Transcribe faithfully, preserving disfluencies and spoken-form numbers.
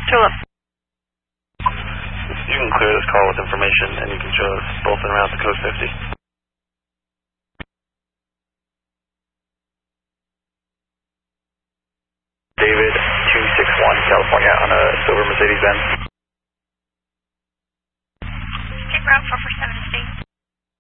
Tulip. You can clear this call with information, and you can show us both en route to Coast fifty. David, two six one, California, on a silver Mercedes-Benz. Take route four four seven, state.